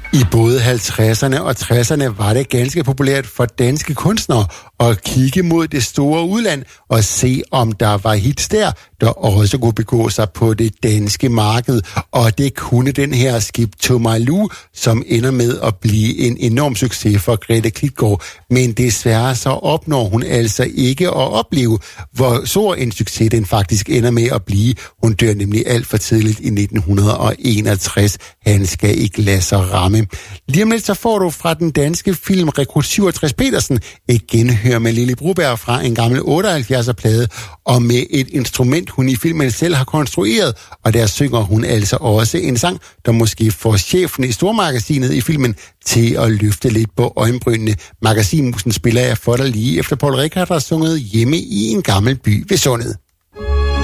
I både 50'erne og 60'erne var det ganske populært for danske kunstnere at kigge mod det store udland og se, om der var hits der også kunne begå sig på det danske marked. Og det kunne den her Skip to My Lou, som ender med at blive en enorm succes for Grete Klitgaard. Men desværre så opnår hun altså ikke at opleve, hvor stor en succes den faktisk ender med at blive. Hun dør nemlig alt for tidligt i 1961. Han skal ikke lade sig ramme. Lige om lidt så får du fra den danske film Rekrut 67 Petersen et genhør med Lili Broberg fra en gammel 78'er-plade, og med et instrument, hun i filmen selv har konstrueret, og der synger hun altså også en sang, der måske får chefen i stormagasinet i filmen til at løfte lidt på øjenbrynene. Magasinmusen spiller jeg for dig lige efter Paul Rickard har sunget Hjemme i en gammel by ved sundet.